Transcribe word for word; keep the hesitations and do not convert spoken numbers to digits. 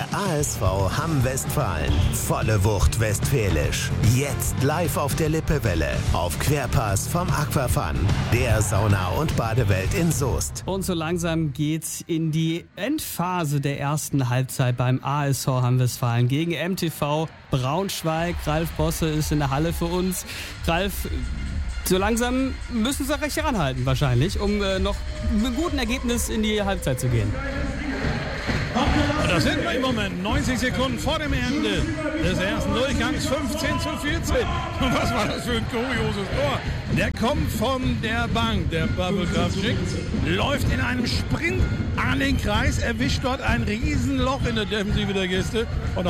A S V Hamm-Westfalen. Volle Wucht westfälisch. Jetzt live auf der Lippewelle. Auf Querpass vom Aquafun. Der Sauna- und Badewelt in Soest. Und so langsam geht's in die Endphase der ersten Halbzeit beim A S V Hamm-Westfalen gegen M T V Braunschweig. Ralf Bosse ist in der Halle für uns. Ralf, so langsam müssen sie recht ranhalten wahrscheinlich, um äh, noch mit einem guten Ergebnis in die Halbzeit zu gehen. Und da sind wir im Moment, neunzig Sekunden vor dem Ende des ersten Durchgangs, fünfzehn zu vierzehn. Und was war das für ein kurioses Tor? Der kommt von der Bank, der Pavel Kravčík, läuft in einem Sprint an den Kreis, erwischt dort ein Riesenloch in der Defensive der Gäste und